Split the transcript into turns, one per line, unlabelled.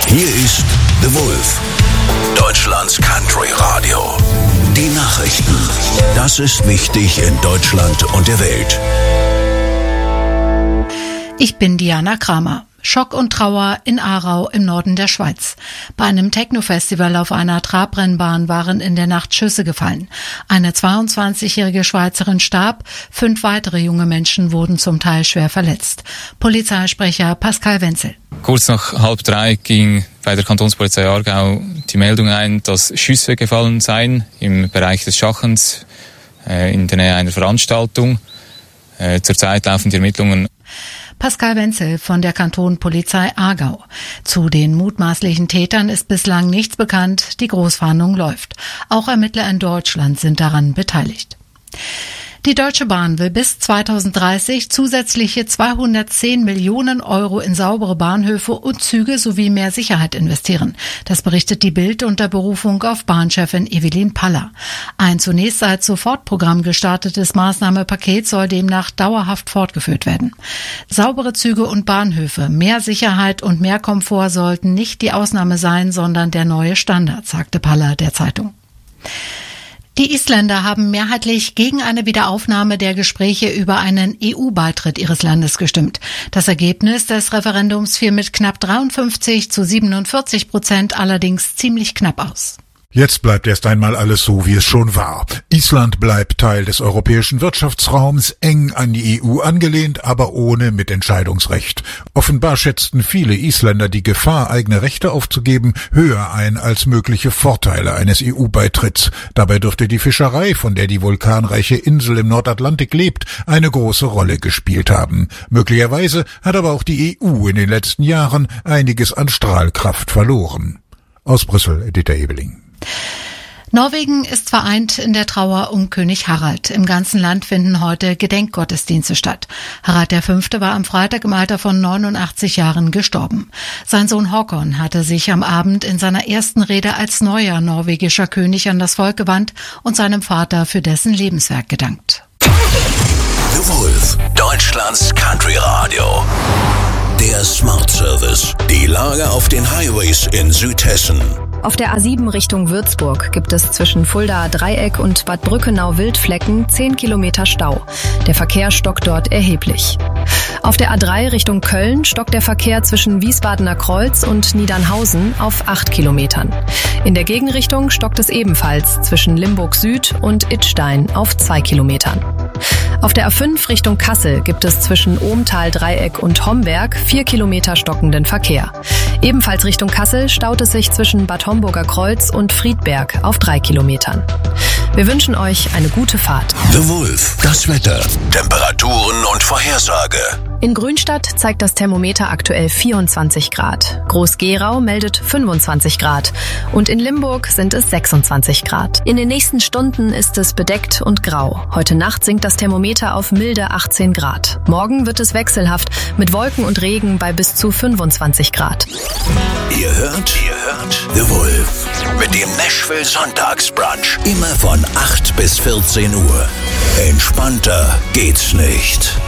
Hier ist The Wolf, Deutschlands Country Radio. Die Nachrichten. Das ist wichtig in Deutschland und der Welt.
Ich bin Diana Kramer. Schock und Trauer in Aarau im Norden der Schweiz. Bei einem Techno-Festival auf einer Trabrennbahn waren in der Nacht Schüsse gefallen. Eine 22-jährige Schweizerin starb, 5 weitere junge Menschen wurden zum Teil schwer verletzt. Polizeisprecher Pascal Wenzel.
Kurz nach 2:30 ging bei der Kantonspolizei Aargau die Meldung ein, dass Schüsse gefallen seien im Bereich des Schachens in der Nähe einer Veranstaltung. Zurzeit laufen die Ermittlungen.
Pascal Wenzel von der Kantonspolizei Aargau. Zu den mutmaßlichen Tätern ist bislang nichts bekannt, die Großfahndung läuft. Auch Ermittler in Deutschland sind daran beteiligt. Die Deutsche Bahn will bis 2030 zusätzliche 210 Millionen Euro in saubere Bahnhöfe und Züge sowie mehr Sicherheit investieren. Das berichtet die Bild unter Berufung auf Bahnchefin Evelyn Paller. Ein zunächst als Sofortprogramm gestartetes Maßnahmenpaket soll demnach dauerhaft fortgeführt werden. Saubere Züge und Bahnhöfe, mehr Sicherheit und mehr Komfort sollten nicht die Ausnahme sein, sondern der neue Standard, sagte Paller der Zeitung. Die Isländer haben mehrheitlich gegen eine Wiederaufnahme der Gespräche über einen EU-Beitritt ihres Landes gestimmt. Das Ergebnis des Referendums fiel mit knapp 53-47% allerdings ziemlich knapp aus.
Jetzt bleibt erst einmal alles so, wie es schon war. Island bleibt Teil des europäischen Wirtschaftsraums, eng an die EU angelehnt, aber ohne Mitentscheidungsrecht. Offenbar schätzten viele Isländer die Gefahr, eigene Rechte aufzugeben, höher ein als mögliche Vorteile eines EU-Beitritts. Dabei dürfte die Fischerei, von der die vulkanreiche Insel im Nordatlantik lebt, eine große Rolle gespielt haben. Möglicherweise hat aber auch die EU in den letzten Jahren einiges an Strahlkraft verloren. Aus Brüssel, Dieter Ebeling.
Norwegen ist vereint in der Trauer um König Harald. Im ganzen Land finden heute Gedenkgottesdienste statt. Harald V. war am Freitag im Alter von 89 Jahren gestorben. Sein Sohn Håkon hatte sich am Abend in seiner ersten Rede als neuer norwegischer König an das Volk gewandt und seinem Vater für dessen Lebenswerk gedankt.
The Wolf, Deutschlands Country Radio. Der Smart Service. Die Lage auf den Highways in Südhessen.
Auf der A7 Richtung Würzburg gibt es zwischen Fuldaer Dreieck und Bad Brückenau-Wildflecken 10 Kilometer Stau. Der Verkehr stockt dort erheblich. Auf der A3 Richtung Köln stockt der Verkehr zwischen Wiesbadener Kreuz und Niedernhausen auf 8 Kilometern. In der Gegenrichtung stockt es ebenfalls zwischen Limburg Süd und Idstein auf 2 Kilometern. Auf der A5 Richtung Kassel gibt es zwischen Ohmtal-Dreieck und Homberg 4 Kilometer stockenden Verkehr. Ebenfalls Richtung Kassel staut es sich zwischen Bad Homburger Kreuz und Friedberg auf 3 Kilometern. Wir wünschen euch eine gute Fahrt.
The Wolf, das Wetter, Temperaturen und Vorhersage.
In Grünstadt zeigt das Thermometer aktuell 24 Grad. Groß-Gerau meldet 25 Grad. Und in Limburg sind es 26 Grad. In den nächsten Stunden ist es bedeckt und grau. Heute Nacht sinkt das Thermometer auf milde 18 Grad. Morgen wird es wechselhaft mit Wolken und Regen bei bis zu 25 Grad.
Ihr hört The Wolf mit dem Nashville Sonntagsbrunch. Immer von 8 bis 14 Uhr. Entspannter geht's nicht.